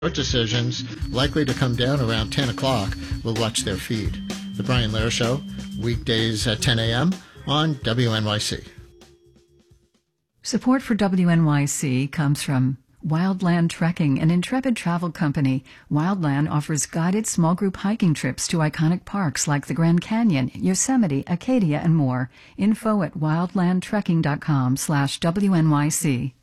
decisions likely to come down around 10 o'clock will watch their feed. The Brian Lehrer Show, weekdays at 10 a.m. on WNYC. Support for WNYC comes from Wildland Trekking, an intrepid travel company. Wildland offers guided small group hiking trips to iconic parks like the Grand Canyon, Yosemite, Acadia, and more. Info at wildlandtrekking.com/WNYC.